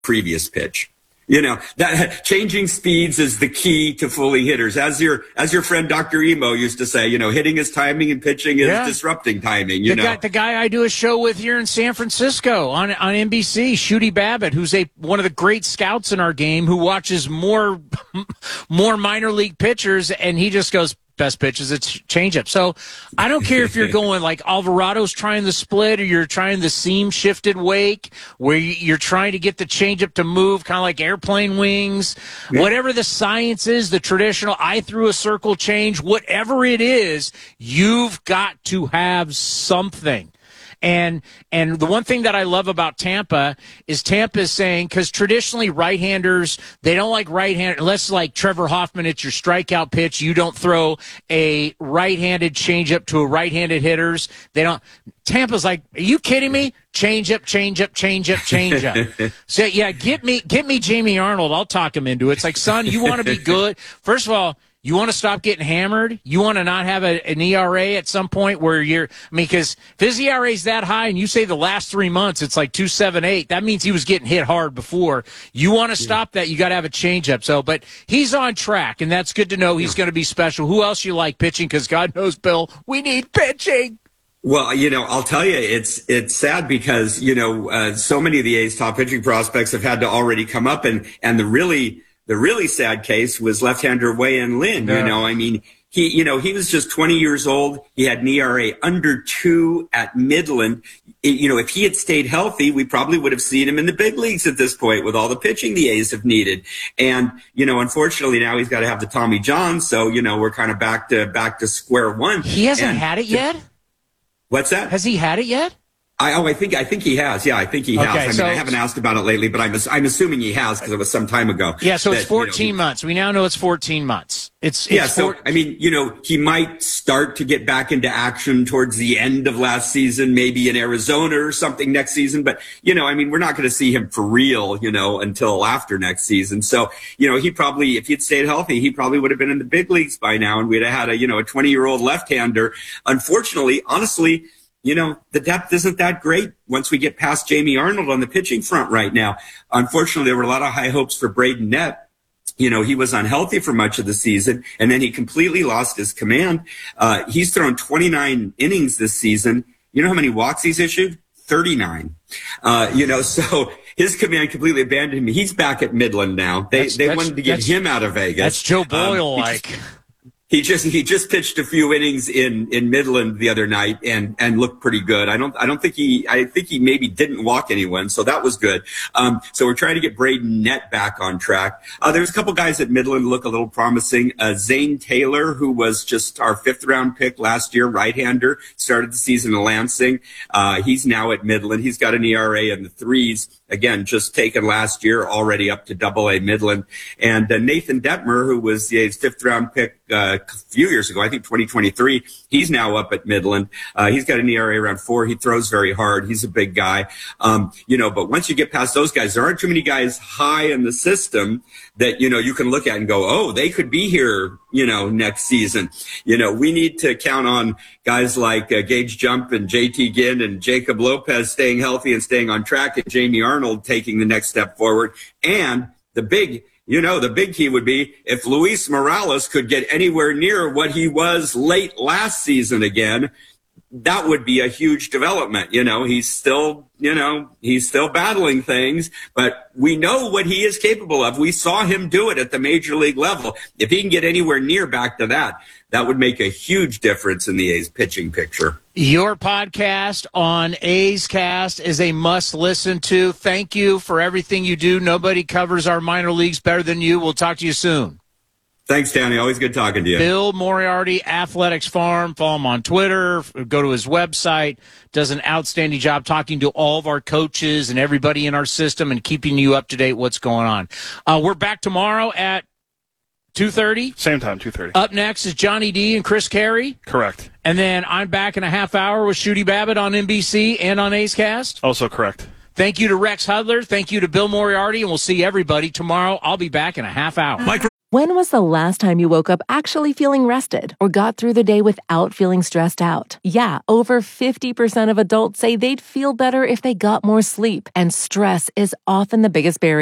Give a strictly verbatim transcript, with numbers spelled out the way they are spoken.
previous pitch. You know, that changing speeds is the key to fooling hitters. As your as your friend Doctor Emo used to say, you know, hitting is timing and pitching is yeah. disrupting timing, you the know. Guy, the guy I do a show with here in San Francisco on on N B C, Shooty Babbitt, who's a one of the great scouts in our game who watches more more minor league pitchers, and he just goes, best pitch is its changeup. So I don't care if you're going like Alvarado's trying the split or you're trying the seam shifted wake where you're trying to get the changeup to move kind of like airplane wings, yeah. whatever the science is, the traditional I threw a circle change, whatever it is, you've got to have something. And and the one thing that I love about Tampa is Tampa is saying, because traditionally right-handers, they don't like right-handed, unless like Trevor Hoffman, it's your strikeout pitch. You don't throw a right-handed changeup to a right-handed hitters. They don't. Tampa's like, are you kidding me? Change up, change up, change up, change up. So yeah, get me, get me Jamie Arnold. I'll talk him into it. It's like, son, you want to be good. First of all, you want to stop getting hammered? You want to not have a, an E R A at some point where you're, I mean, because if his E R A is that high and you say the last three months it's like two seven eight, that means he was getting hit hard before. You want to stop that, you got to have a changeup. So, but he's on track, and that's good to know. He's going to be special. Who else you like pitching? Because God knows, Bill, we need pitching. Well, you know, I'll tell you, it's it's sad because, you know, uh, so many of the A's top pitching prospects have had to already come up, and and the really the really sad case was left-hander Wei-Yin Lin. Yeah. You know, I mean, he you know he was just twenty years old. He had an E R A under two at Midland. It, you know, if he had stayed healthy, we probably would have seen him in the big leagues at this point with all the pitching the A's have needed. And you know, unfortunately, now he's got to have the Tommy John. So you know, we're kind of back to back to square one. He hasn't and had it yet. What's that? Has he had it yet? I, oh, I think I think he has. Yeah, I think he has. Okay, I mean, so, I haven't asked about it lately, but I'm I'm assuming he has because it was some time ago. Yeah, so that, it's fourteen you know, months. We now know it's fourteen months. It's, it's yeah. So four- I mean, you know, he might start to get back into action towards the end of last season, maybe in Arizona or something next season. But you know, I mean, we're not going to see him for real, you know, until after next season. So you know, he probably, if he'd stayed healthy, he probably would have been in the big leagues by now, and we'd have had a you know a twenty year old left-hander. Unfortunately, honestly. You know, the depth isn't that great once we get past Jamie Arnold on the pitching front right now. Unfortunately, there were a lot of high hopes for Braden Knapp. You know, he was unhealthy for much of the season, and then he completely lost his command. Uh, he's thrown twenty-nine innings this season. You know how many walks he's issued? thirty-nine. Uh, you know, so his command completely abandoned him. He's back at Midland now. They that's, they that's, wanted to get him out of Vegas. That's Joe Boyle-like. Um, He just he just pitched a few innings in, in Midland the other night and, and looked pretty good. I don't I don't think he I think he maybe didn't walk anyone, so that was good. Um, so we're trying to get Braden Knapp back on track. Uh, there's a couple guys at Midland look a little promising. Uh, Zane Taylor, who was just our fifth round pick last year, right-hander, started the season in Lansing. Uh, he's now at Midland. He's got an E R A in the threes. Again, just taken last year, already up to double A Midland. And uh, Nathan Detmer, who was the A's fifth round pick uh, a few years ago, I think twenty twenty-three, he's now up at Midland. Uh, he's got an E R A around four. He throws very hard. He's a big guy. Um, you know, but once you get past those guys, there aren't too many guys high in the system that, you know, you can look at and go, oh, they could be here, you know, next season. You know, we need to count on guys like uh, Gage Jump and J T Ginn and Jacob Lopez staying healthy and staying on track, and Jamie Arnold taking the next step forward. And the big, you know, the big key would be if Luis Morales could get anywhere near what he was late last season again, that would be a huge development. You know, he's still, you know, he's still battling things, but we know what he is capable of. We saw him do it at the major league level. If he can get anywhere near back to that, that would make a huge difference in the A's pitching picture. Your podcast on A's Cast is a must listen to. Thank you for everything you do. Nobody covers our minor leagues better than you. We'll talk to you soon. Thanks, Danny. Always good talking to you. Bill Moriarty, Athletics Farm. Follow him on Twitter. Go to his website. Does an outstanding job talking to all of our coaches and everybody in our system and keeping you up to date what's going on. Uh, we're back tomorrow at two thirty. Same time, two thirty. Up next is Johnny D and Chris Carey. Correct. And then I'm back in a half hour with Shooty Babbitt on N B C and on A's Cast. Also correct. Thank you to Rex Hudler. Thank you to Bill Moriarty. And we'll see everybody tomorrow. I'll be back in a half hour. Mike When was the last time you woke up actually feeling rested or got through the day without feeling stressed out? Yeah, over fifty percent of adults say they'd feel better if they got more sleep, and stress is often the biggest barrier